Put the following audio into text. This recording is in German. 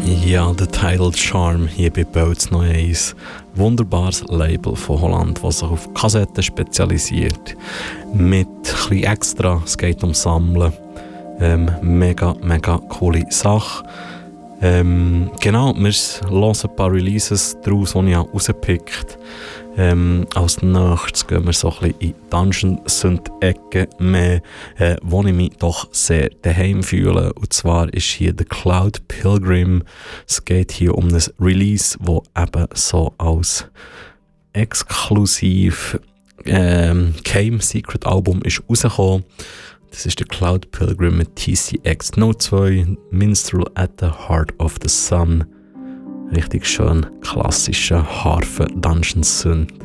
Ja, der Title Charm hier bei Boats No Ace. Wunderbares Label von Holland, das sich auf Kassetten spezialisiert. Mit ein bisschen extra, es geht um Sammeln. Mega, mega coole Sache. Genau, wir hören ein paar Releases daraus, die ich rausgepickt habe. Als nächstes gehen wir so ein bisschen in Dungeon-Synth-Ecke mehr, wo ich mich doch sehr daheim fühle. Und zwar ist hier der Cloud Pilgrim. Es geht hier um ein Release, das eben so als exklusiv Game Secret Album ist rausgekommen. Das ist der Cloud Pilgrim mit TCX 02, Minstrel at the Heart of the Sun. Richtig schön klassischer Harfe Dungeon Synth.